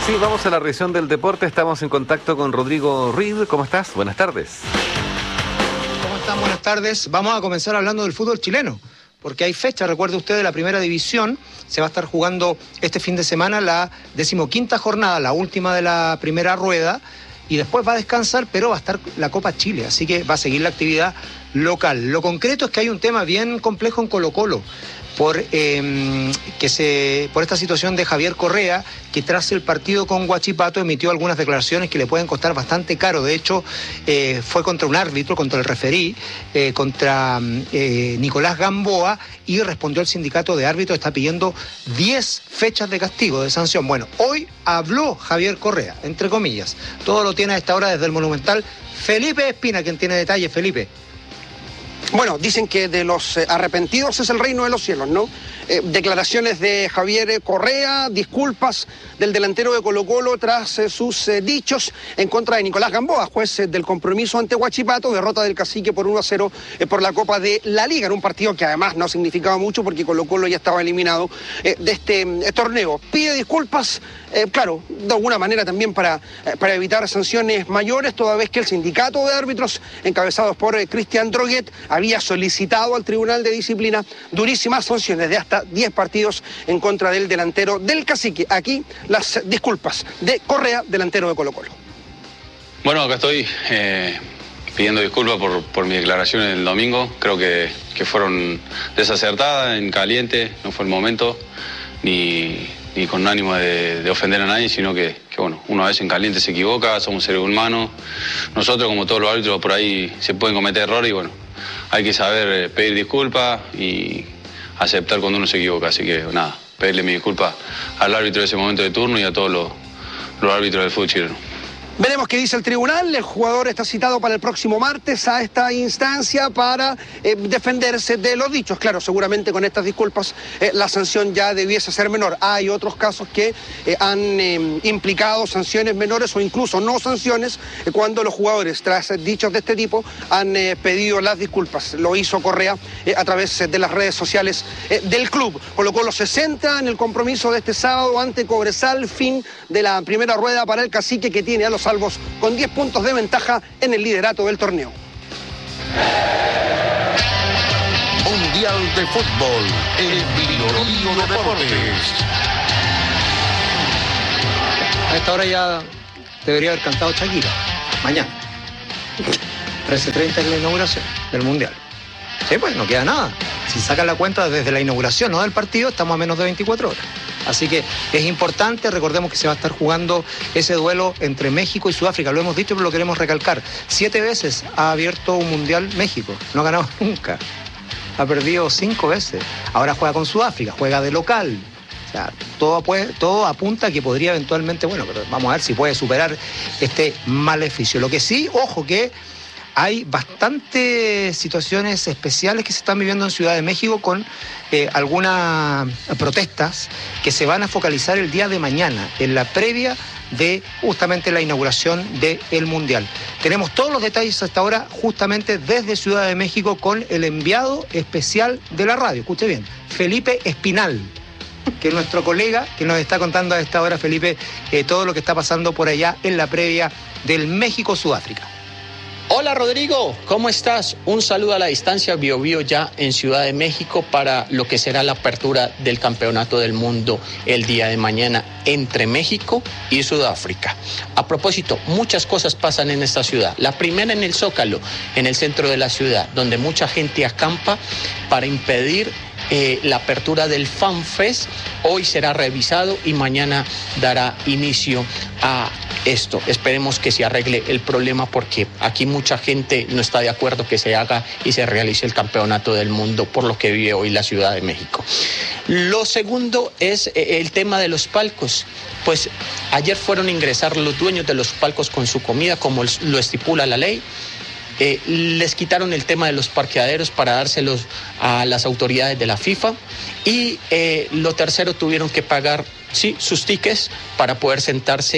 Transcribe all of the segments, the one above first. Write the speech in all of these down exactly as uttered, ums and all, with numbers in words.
Sí, vamos a la revisión del deporte. Estamos en contacto con Rodrigo Reed. ¿Cómo estás? Buenas tardes. ¿Cómo están? Buenas tardes. Vamos a comenzar hablando del fútbol chileno, porque hay fecha, recuerde usted, de la primera división. Se va a estar jugando este fin de semana la decimoquinta jornada, la última de la primera rueda, y después va a descansar, pero va a estar la Copa Chile, así que va a seguir la actividad local. Lo concreto es que hay un tema bien complejo en Colo-Colo, por, eh, que se, por esta situación de Javier Correa, que tras el partido con Huachipato emitió algunas declaraciones que le pueden costar bastante caro. De hecho, eh, fue contra un árbitro, contra el referí, eh, contra eh, Nicolás Gamboa, y respondió el sindicato de árbitros, está pidiendo diez fechas de castigo, de sanción. Bueno, hoy habló Javier Correa, entre comillas. Todo lo tiene a esta hora desde el Monumental Felipe Espina, quien tiene detalles. Felipe. Bueno, dicen que de los eh, arrepentidos es el reino de los cielos, ¿no? Eh, declaraciones de Javier Correa, disculpas del delantero de Colo-Colo tras eh, sus eh, dichos en contra de Nicolás Gamboa, juez eh, del compromiso ante Huachipato, derrota del Cacique por uno a cero eh, por la Copa de la Liga, en un partido que además no significaba mucho porque Colo-Colo ya estaba eliminado eh, de este eh, torneo. Pide disculpas, eh, claro, de alguna manera también para, eh, para evitar sanciones mayores, toda vez que el sindicato de árbitros, encabezados por eh, Cristian Droguet, había solicitado al Tribunal de Disciplina durísimas sanciones de hasta diez partidos en contra del delantero del Cacique. Aquí las disculpas de Correa, delantero de Colo-Colo. Bueno, acá estoy eh, pidiendo disculpas por, por mis declaraciones del domingo. Creo que, que fueron desacertadas, en caliente, no fue el momento, ni, ni con ánimo de, de ofender a nadie, sino que, que bueno, uno a veces en caliente se equivoca, somos seres humanos. Nosotros, como todos los árbitros, por ahí se pueden cometer errores y bueno, hay que saber pedir disculpas y aceptar cuando uno se equivoca. Así que nada, pedirle mi disculpa al árbitro de ese momento de turno y a todos los, los árbitros del fútbol chileno. Veremos qué dice el tribunal. El jugador está citado para el próximo martes a esta instancia para eh, defenderse de los dichos. Claro, seguramente con estas disculpas eh, la sanción ya debiese ser menor. Hay otros casos que eh, han eh, implicado sanciones menores o incluso no sanciones eh, cuando los jugadores, tras dichos de este tipo, han eh, pedido las disculpas. Lo hizo Correa eh, a través eh, de las redes sociales eh, del club. Colo-Colo se centra en el compromiso de este sábado ante Cobresal, fin de la primera rueda para el Cacique, que tiene a los salvos con diez puntos de ventaja en el liderato del torneo. Mundial de Fútbol, el Bio de Deportes. A esta hora ya debería haber cantado Shakira. Mañana. trece treinta es la inauguración del Mundial. Sí, pues no queda nada. Si sacan la cuenta desde la inauguración, no del partido, estamos a menos de veinticuatro horas. Así que es importante, recordemos que se va a estar jugando ese duelo entre México y Sudáfrica. Lo hemos dicho, pero lo queremos recalcar. Siete veces ha abierto un Mundial México. No ha ganado nunca. Ha perdido cinco veces. Ahora juega con Sudáfrica, juega de local. O sea, todo, puede, todo apunta a que podría eventualmente, bueno, pero vamos a ver si puede superar este maleficio. Lo que sí, ojo que hay bastantes situaciones especiales que se están viviendo en Ciudad de México con eh, algunas protestas que se van a focalizar el día de mañana, en la previa de justamente la inauguración del Mundial. Tenemos todos los detalles hasta ahora justamente desde Ciudad de México con el enviado especial de la radio. Escuche bien, Felipe Espinal, que es nuestro colega que nos está contando a esta hora, Felipe, eh, todo lo que está pasando por allá en la previa del México-Sudáfrica. Hola Rodrigo, ¿cómo estás? Un saludo a la distancia, Bio Bio ya en Ciudad de México para lo que será la apertura del Campeonato del Mundo el día de mañana entre México y Sudáfrica. A propósito, muchas cosas pasan en esta ciudad. La primera en el Zócalo, en el centro de la ciudad, donde mucha gente acampa para impedir Eh, la apertura del FanFest. Hoy será revisado y mañana dará inicio a esto. Esperemos que se arregle el problema porque aquí mucha gente no está de acuerdo que se haga y se realice el Campeonato del Mundo por lo que vive hoy la Ciudad de México. Lo segundo es eh, el tema de los palcos. Pues ayer fueron a ingresar los dueños de los palcos con su comida como lo estipula la ley. Eh, les quitaron el tema de los parqueaderos para dárselos a las autoridades de la FIFA y eh, lo tercero, tuvieron que pagar sí, sus tickets para poder sentarse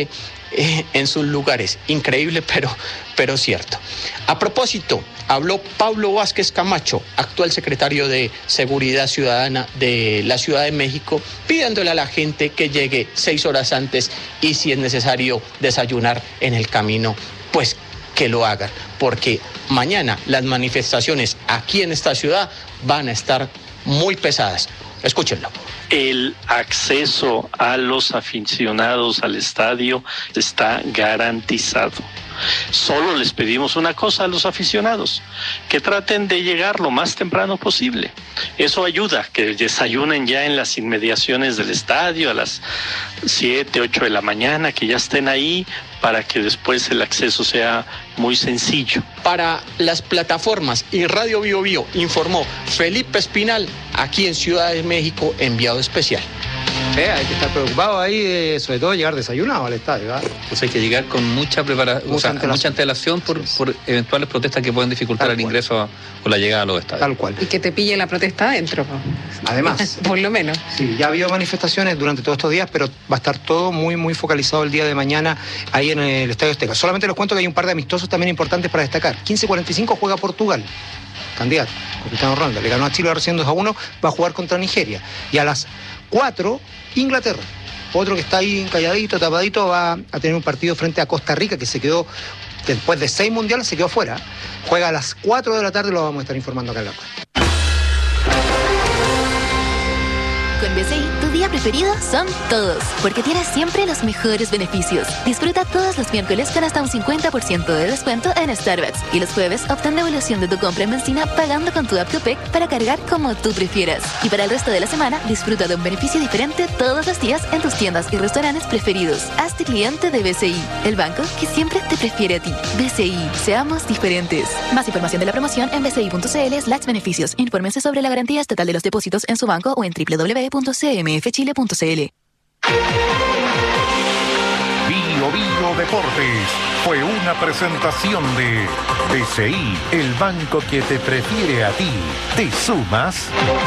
eh, en sus lugares. Increíble, pero, pero cierto. A propósito, habló Pablo Vázquez Camacho, actual secretario de Seguridad Ciudadana de la Ciudad de México, pidiéndole a la gente que llegue seis horas antes y si es necesario desayunar en el camino, pues que lo hagan, porque mañana las manifestaciones aquí en esta ciudad van a estar muy pesadas. Escúchenlo. El acceso a los aficionados al estadio está garantizado. Solo les pedimos una cosa a los aficionados, que traten de llegar lo más temprano posible. Eso ayuda, que desayunen ya en las inmediaciones del estadio a las siete, ocho de la mañana, que ya estén ahí para que después el acceso sea muy sencillo. Para las plataformas y Radio Bio Bio informó Felipe Espinal, aquí en Ciudad de México, enviado especial. Eh, hay que estar preocupado ahí, de, sobre todo llegar desayunado al estadio, ¿eh? Pues hay que llegar con mucha preparación, mucha, o sea, antelación. mucha antelación por, sí. por eventuales protestas que pueden dificultar Tal el cual. ingreso a, o la llegada a los estadios. Tal cual. Y que te pille la protesta adentro. Además. Por lo menos. Sí, ya ha habido manifestaciones durante todos estos días, pero va a estar todo muy, muy focalizado el día de mañana ahí en el Estadio Azteca. Solamente les cuento que hay un par de amistosos también importantes para destacar. quince cuarenta y cinco juega Portugal. Candidato, Cristiano Ronaldo. Le ganó a Chile recién dos a uno, va a jugar contra Nigeria. Y a las cuatro, Inglaterra. Otro que está ahí calladito, tapadito, va a tener un partido frente a Costa Rica, que se quedó, después de seis mundiales, se quedó fuera. Juega a las cuatro de la tarde, lo vamos a estar informando acá en la web. Con B C I, tu día preferido son todos, porque tienes siempre los mejores beneficios. Disfruta todos los miércoles con hasta un cincuenta por ciento de descuento en Starbucks. Y los jueves obtén devolución de tu compra en benzina pagando con tu app Copec para cargar como tú prefieras. Y para el resto de la semana, disfruta de un beneficio diferente todos los días en tus tiendas y restaurantes preferidos. Hazte cliente de B C I, el banco que siempre te prefiere a ti. B C I, seamos diferentes. Más información de la promoción en bci.cl slash beneficios. Infórmense sobre la garantía estatal de los depósitos en su banco o en doble u doble u doble u punto c m f chile punto c l. Bio Bio Deportes fue una presentación de B C I, el banco que te prefiere a ti. ¿Te sumas?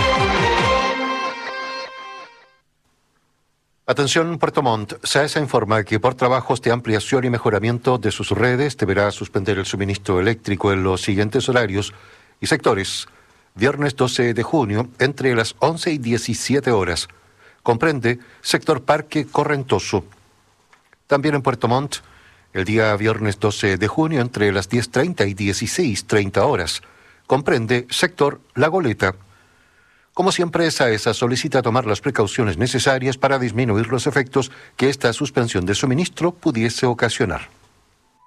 Atención, Puerto Montt. SAESA informa que por trabajos de ampliación y mejoramiento de sus redes deberá suspender el suministro eléctrico en los siguientes horarios y sectores. Viernes doce de junio, entre las once y diecisiete horas. Comprende sector Parque Correntoso. También en Puerto Montt, el día viernes doce de junio, entre las diez treinta y dieciséis treinta horas. Comprende sector La Goleta. Como siempre, SAESA solicita tomar las precauciones necesarias para disminuir los efectos que esta suspensión de suministro pudiese ocasionar.